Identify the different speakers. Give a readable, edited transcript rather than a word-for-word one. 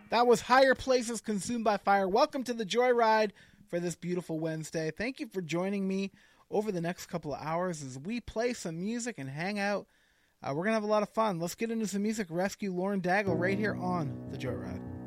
Speaker 1: That was Higher Places Consumed by Fire. Welcome to the Joyride for this beautiful Wednesday. Thank you for joining me over the next couple of hours as we play some music and hang out. We're going to have a lot of fun. Let's get into some music. Rescue Lauren Daigle right here on the Joyride.